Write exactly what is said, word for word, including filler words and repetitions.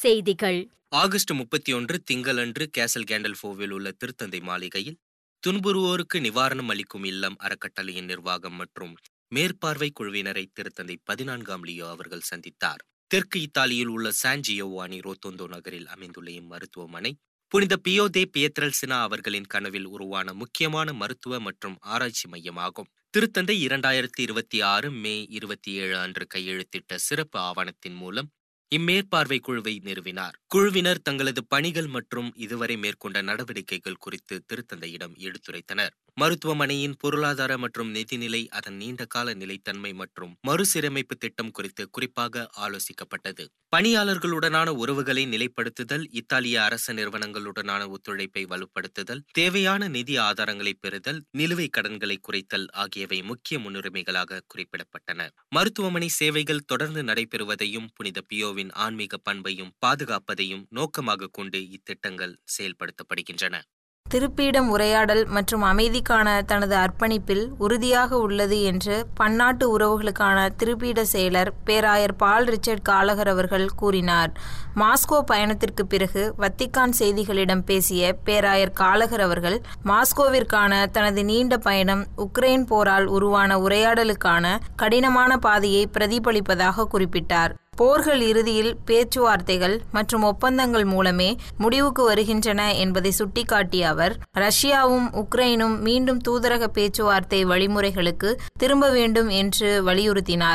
செய்திகள். ஆகஸ்ட் முப்பத்தி ஒன்று திங்களன்று கேசல் கேண்டல்ஃபோவில் உள்ள திருத்தந்தை மாளிகையில் துன்புறுவோருக்கு நிவாரணம் அளிக்கும் இல்லம் அறக்கட்டளையின் நிர்வாகம் மற்றும் மேற்பார்வை குழுவினரை திருத்தந்தை பதினான்காம் லியோ அவர்கள் சந்தித்தார். தெற்கு இத்தாலியில் உள்ள சான் ஜியோவானி ரோத்தோந்தோ நகரில் அமைந்துள்ள இம்மருத்துவமனை புனித பியோ தே பியத்ரெல்சினா அவர்களின் கனவில் உருவான முக்கியமான மருத்துவ மற்றும் ஆராய்ச்சி மையமாகும். திருத்தந்தை இரண்டாயிரத்தி இருபத்தி ஆறு மே இருபத்தி ஏழு அன்று கையெழுத்திட்ட சிறப்பு ஆவணத்தின் மூலம் இம்மேற்பார்வை குழுவை நிறுவினார். குழுவினர் தங்களது பணிகள் மற்றும் இதுவரை மேற்கொண்ட நடவடிக்கைகள் குறித்து திருத்தந்தையிடம் எடுத்துரைத்தனர். மருத்துவமனையின் பொருளாதார மற்றும் நிதிநிலை, அதன் நீண்டகால நிலைத்தன்மை மற்றும் மறுசீரமைப்பு திட்டம் குறித்து குறிப்பாக ஆலோசிக்கப்பட்டது. பணியாளர்களுடனான உறவுகளை நிலைப்படுத்துதல், இத்தாலிய அரச நிறுவனங்களுடனான ஒத்துழைப்பை வலுப்படுத்துதல், தேவையான நிதி ஆதாரங்களை பெறுதல், நிலுவை கடன்களை குறைத்தல் ஆகியவை முக்கிய முன்னுரிமைகளாக குறிப்பிடப்பட்டன. மருத்துவமனை சேவைகள் தொடர்ந்து நடைபெறுவதையும் புனித பியோவின் ஆன்மீக பண்பையும் பாதுகாப்பதையும் நோக்கமாக கொண்டு இத்திட்டங்கள் செயல்படுத்தப்படுகின்றன. திருப்பீடம் உரையாடல் மற்றும் அமைதிக்கான தனது அர்ப்பணிப்பில் உறுதியாக உள்ளது என்று பன்னாட்டு உறவுகளுக்கான திருப்பீட செயலர் பேராயர் பால் ரிச்சர்ட் காலகர் அவர்கள் கூறினார். மாஸ்கோ பயணத்திற்கு பிறகு வத்திக்கான் செய்திகளிடம் பேசிய பேராயர் காலகர் அவர்கள் மாஸ்கோவிற்கான தனது நீண்ட பயணம் உக்ரைன் போரால் உருவான உரையாடலுக்கான கடினமான பாதையை பிரதிபலிப்பதாக குறிப்பிட்டார். போர்கள் இறுதியில் பேச்சுவார்த்தைகள் மற்றும் ஒப்பந்தங்கள் மூலமே முடிவுக்கு வருகின்றன என்பதை சுட்டிக்காட்டிய அவர் ரஷ்யாவும் உக்ரைனும் மீண்டும் தூதரக பேச்சுவார்த்தை வழிமுறைகளுக்கு திரும்ப வேண்டும் என்று வலியுறுத்தினார்.